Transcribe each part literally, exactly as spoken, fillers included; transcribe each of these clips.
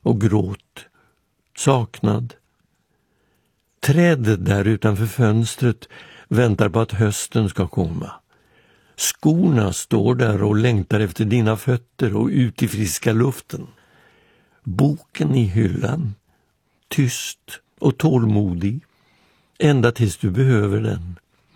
och gråt, saknad. Trädet där utanför fönstret väntar på att hösten ska komma. Skorna står där och längtar efter dina fötter och ut i friska luften. Boken i hyllan, tyst och tålmodig, ända tills du behöver den.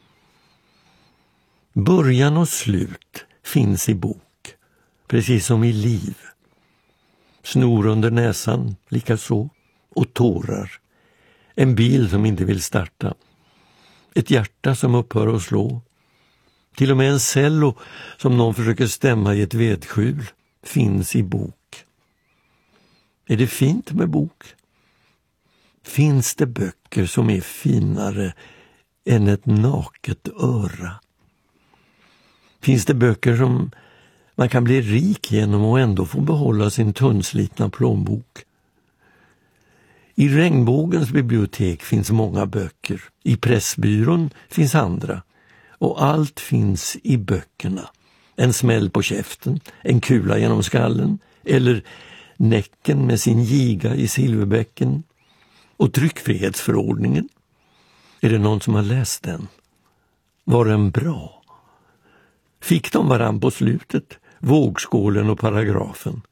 Början och slut finns i bok, precis som i liv. Snor under näsan, likaså, och tårar. En bil som inte vill starta. Ett hjärta som upphör att slå. Till och med en cello som någon försöker stämma i ett vedskjul finns i bok. Är det fint med bok? Finns det böcker som är finare än ett naket öra? Finns det böcker som man kan bli rik genom och ändå få behålla sin tunnslitna plånbok? I Regnbågens bibliotek finns många böcker. I Pressbyrån finns andra. Och allt finns i böckerna. En smäll på käften, en kula genom skallen, eller Näcken med sin giga i silverbäcken. Och tryckfrihetsförordningen. Är det någon som har läst den? Var den bra? Fick de varann på slutet, vågskålen och paragrafen?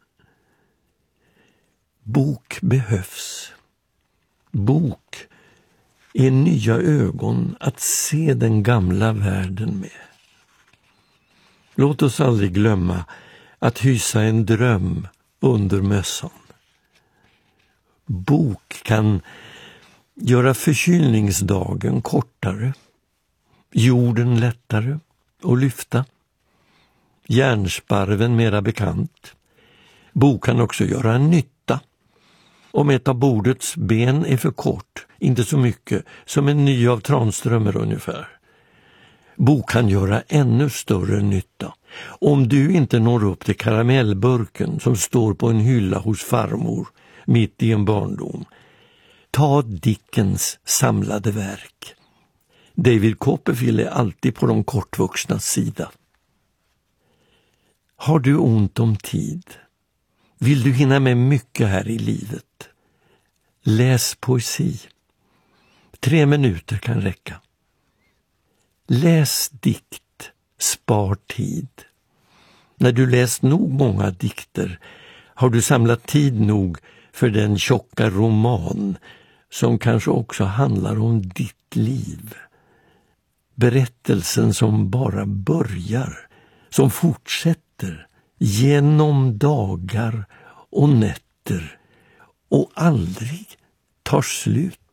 Bok behövs. Bok är nya ögon att se den gamla världen med. Låt oss aldrig glömma att hysa en dröm under mössan. Bok kan göra förkylningsdagen kortare, jorden lättare att lyfta, hjärnsparven mera bekant. Bok kan också göra nytta. Om ett av bordets ben är för kort, inte så mycket, som en ny av Tranströmer ungefär. Bok kan göra ännu större nytta. Om du inte når upp till karamellburken som står på en hylla hos farmor mitt i en barndom, ta Dickens samlade verk. David Copperfield är alltid på de kortvuxnas sida. Har du ont om tid? Vill du hinna med mycket här i livet? Läs poesi. Tre minuter kan räcka. Läs dikt. Spar tid. När du läst nog många dikter har du samlat tid nog för den tjocka roman som kanske också handlar om ditt liv. Berättelsen som bara börjar, som fortsätter genom dagar och nätter och aldrig tar slut.